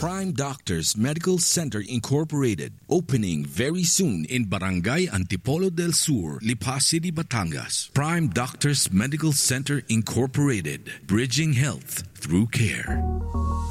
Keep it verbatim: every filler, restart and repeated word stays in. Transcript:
Prime Doctors Medical Center Incorporated. Opening very soon in Barangay Antipolo del Sur, Lipa City, Batangas. Prime Doctors Medical Center Incorporated. Bridging health through care.